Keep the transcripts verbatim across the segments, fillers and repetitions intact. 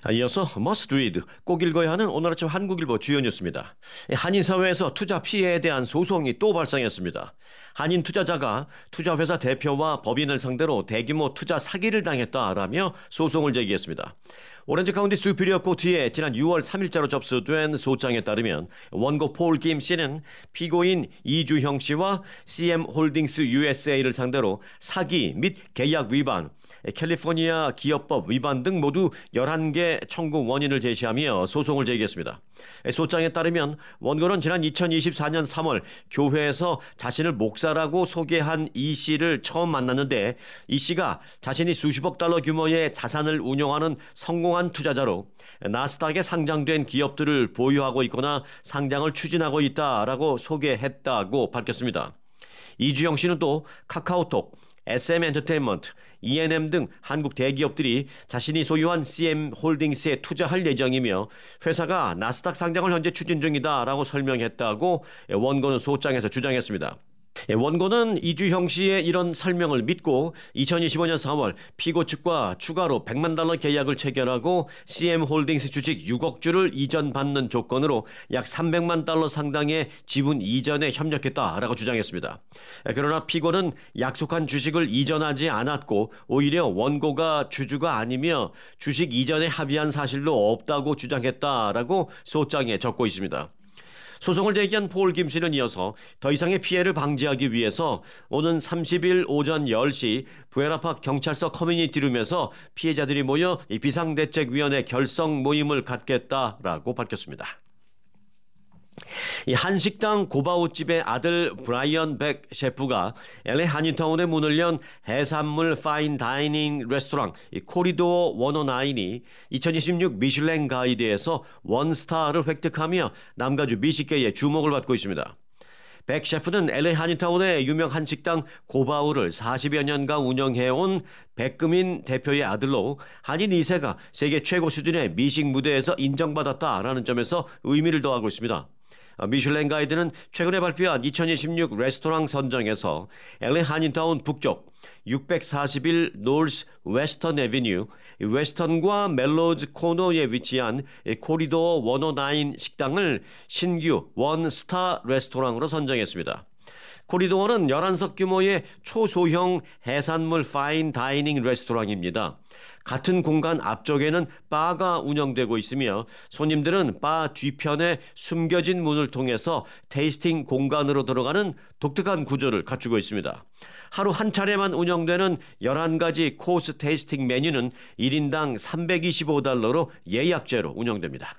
이어서 머스트 리드, 꼭 읽어야 하는 오늘 아침 한국일보 주요 뉴스입니다. 한인사회에서 투자 피해에 대한 소송이 또 발생했습니다. 한인 투자자가 투자회사 대표와 법인을 상대로 대규모 투자 사기를 당했다라며 소송을 제기했습니다. 오렌지 카운티 수피리어 코트에 지난 유월 삼일자로 접수된 소장에 따르면 원고 폴 김 씨는 피고인 이주형 씨와 씨엠홀딩스 유에스에이를 상대로 사기 및 계약 위반, 캘리포니아 기업법 위반 등 모두 열한 개 청구 원인을 제시하며 소송을 제기했습니다. 소장에 따르면 원고는 지난 이천이십사년 삼월 교회에서 자신을 목사라고 소개한 이 씨를 처음 만났는데 이 씨가 자신이 수십억 달러 규모의 자산을 운용하는 성공한 투자자로 나스닥에 상장된 기업들을 보유하고 있거나 상장을 추진하고 있다라고 소개했다고 밝혔습니다. 이주영 씨는 또 카카오톡, 에스엠엔터테인먼트, 이엔엠 등 한국 대기업들이 자신이 소유한 씨엠홀딩스에 투자할 예정이며 회사가 나스닥 상장을 현재 추진 중이다라고 설명했다고 원고는 소장에서 주장했습니다. 원고는 이주형 씨의 이런 설명을 믿고 이천이십오년 사월 피고 측과 추가로 백만 달러 계약을 체결하고 씨엠홀딩스 주식 육억 주를 이전받는 조건으로 약 삼백만 달러 상당의 지분 이전에 협력했다라고 주장했습니다. 그러나 피고는 약속한 주식을 이전하지 않았고 오히려 원고가 주주가 아니며 주식 이전에 합의한 사실도 없다고 주장했다라고 소장에 적고 있습니다. 소송을 제기한 폴 김 씨는 이어서 더 이상의 피해를 방지하기 위해서 오는 삼십일 오전 열 시 부에라팍 경찰서 커뮤니티룸에서 피해자들이 모여 비상대책위원회 결성 모임을 갖겠다라고 밝혔습니다. 이 한식당 고바우집의 아들 브라이언 백 셰프가 엘에이 한인타운에 문을 연 해산물 파인 다이닝 레스토랑 코리도어 백구이 이천이십육 미슐랭 가이드에서 원스타를 획득하며 남가주 미식계의 주목을 받고 있습니다. 백 셰프는 엘에이 한인타운의 유명 한식당 고바우를 사십여 년간 운영해온 백금인 대표의 아들로 한인 이 세가 세계 최고 수준의 미식 무대에서 인정받았다라는 점에서 의미를 더하고 있습니다. 미슐랭 가이드는 최근에 발표한 이천이십육 레스토랑 선정에서 엘에이 한인타운 북쪽 육백사십일 노스 웨스턴 애비뉴, 웨스턴과 멜로즈 코너에 위치한 코리도어 백구이 식당을 신규 원스타 레스토랑으로 선정했습니다. 코리도어는 열한 석 규모의 초소형 해산물 파인 다이닝 레스토랑입니다. 같은 공간 앞쪽에는 바가 운영되고 있으며 손님들은 바 뒤편에 숨겨진 문을 통해서 테이스팅 공간으로 들어가는 독특한 구조를 갖추고 있습니다. 하루 한 차례만 운영되는 열한 가지 코스 테이스팅 메뉴는 일 인당 삼백이십오 달러로 예약제로 운영됩니다.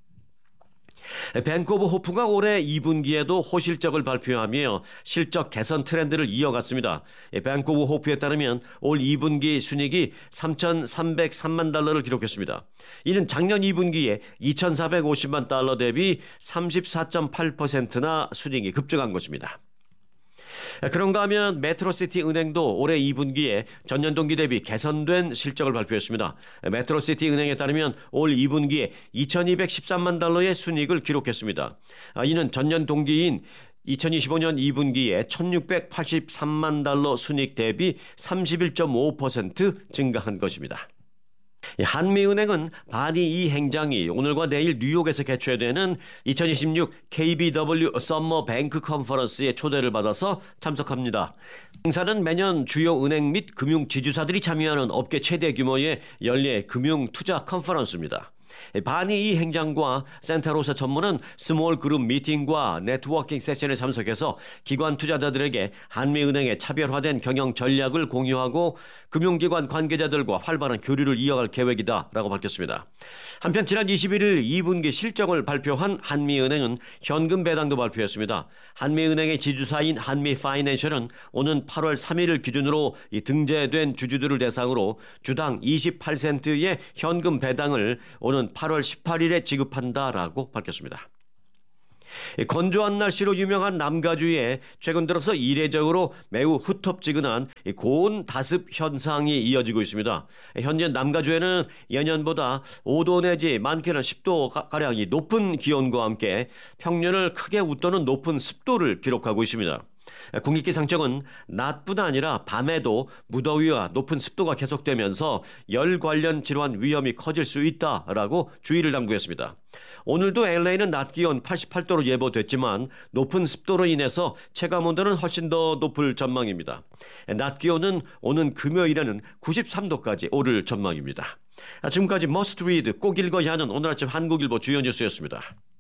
밴쿠버 호프가 올해 이 분기에도 호실적을 발표하며 실적 개선 트렌드를 이어갔습니다. 밴쿠버 호프에 따르면 올 이 분기 순이익이 삼천삼백삼만 달러를 기록했습니다. 이는 작년 이 분기에 이천사백오십만 달러 대비 삼십사 점 팔 퍼센트나 순이익이 급증한 것입니다. 그런가 하면 메트로시티 은행도 올해 이 분기에 전년 동기 대비 개선된 실적을 발표했습니다. 메트로시티 은행에 따르면 올 이 분기에 이천이백십삼만 달러의 순이익을 기록했습니다. 이는 전년 동기인 이천이십오년 이 분기에 천육백팔십삼만 달러 순이익 대비 삼십일 점 오 퍼센트 증가한 것입니다. 한미은행은 바니 이 행장이 오늘과 내일 뉴욕에서 개최되는 이천이십육 케이비더블유 썸머 뱅크 컨퍼런스에 초대를 받아서 참석합니다. 행사는 매년 주요 은행 및 금융 지주사들이 참여하는 업계 최대 규모의 연례 금융 투자 컨퍼런스입니다. 바니 이 행장과 센타로사 전무는 스몰 그룹 미팅과 네트워킹 세션에 참석해서 기관 투자자들에게 한미은행의 차별화된 경영 전략을 공유하고 금융기관 관계자들과 활발한 교류를 이어갈 계획이다라고 밝혔습니다. 한편 지난 이십일일 이 분기 실적을 발표한 한미은행은 현금 배당도 발표했습니다. 한미은행의 지주사인 한미파이낸셜은 오는 팔월 삼일을 기준으로 등재된 주주들을 대상으로 주당 이십팔 센트의 현금 배당을 오는 팔월 십팔일에 지급한다라고 밝혔습니다. 건조한 날씨로 유명한 남가주에 최근 들어서 이례적으로 매우 후텁지근한 고온 다습 현상이 이어지고 있습니다. 현재 남가주에는 예년보다 오 도 내지 많게는 십 도가량이 높은 기온과 함께 평년을 크게 웃도는 높은 습도를 기록하고 있습니다. 국립기상청은 낮뿐 아니라 밤에도 무더위와 높은 습도가 계속되면서 열 관련 질환 위험이 커질 수 있다라고 주의를 당부했습니다. 오늘도 엘에이는 낮 기온 팔십팔 도로 예보됐지만 높은 습도로 인해서 체감온도는 훨씬 더 높을 전망입니다. 낮 기온은 오는 금요일에는 구십삼 도까지 오를 전망입니다. 지금까지 머스트 리드 꼭 읽어야 하는 오늘 아침 한국일보 주요 뉴스였습니다.